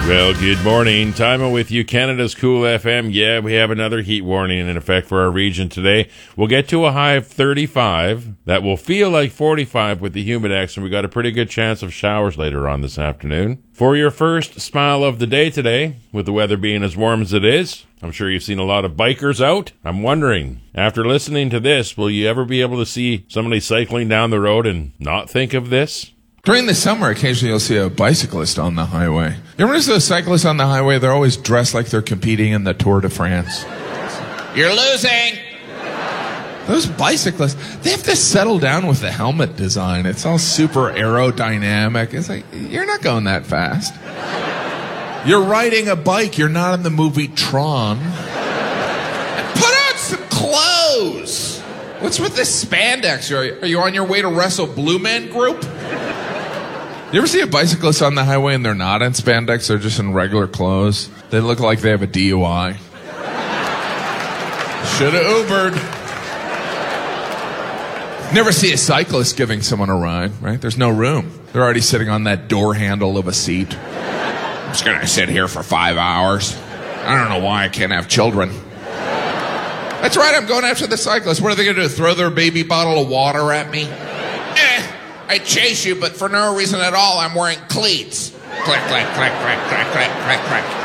Well, good morning. Time with you, Canada's Cool FM. Yeah, we have another heat warning in effect for our region today. We'll get to a high of 35. That will feel like 45 with the humidex, and we got a pretty good chance of showers later on this afternoon. For your first smile of the day today, with the weather being as warm as it is, I'm sure you've seen a lot of bikers out. I'm wondering, after listening to this, will you ever be able to see somebody cycling down the road and not think of this? During the summer, occasionally you'll see a bicyclist on the highway. You ever notice those cyclists on the highway? They're always dressed like they're competing in the Tour de France. You're losing! Those bicyclists, they have to settle down with the helmet design. It's all super aerodynamic. It's like, you're not going that fast. You're riding a bike. You're not in the movie Tron. Put on some clothes! What's with this spandex? Are you on your way to wrestle Blue Man Group? You ever see a bicyclist on the highway and they're not in spandex, they're just in regular clothes? They look like they have a DUI. Should have Ubered. Never see a cyclist giving someone a ride, right? There's no room. They're already sitting on that door handle of a seat. I'm just going to sit here for 5 hours. I don't know why I can't have children. That's right, I'm going after the cyclist. What are they going to do, throw their baby bottle of water at me? I chase you, but for no reason at all, I'm wearing cleats. Click, click, click, click, click, click, click, click.